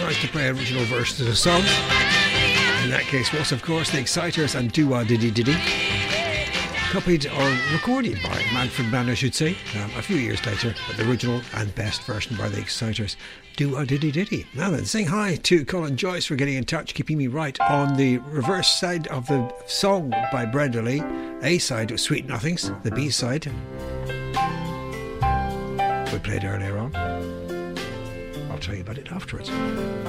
choice to play original versions of the song. In that case was, of course, the Exciters and Do-Wah Diddy Diddy. Copied or recorded by Manfred Mann, I should say, a few years later, but the original and best version by the Exciters, Do-Wah Diddy Diddy. Now then, saying hi to Colin Joyce for getting in touch, keeping me right on the reverse side of the song by Brenda Lee. A side was Sweet Nothings, the B side we played earlier on. I'll tell you about it afterwards.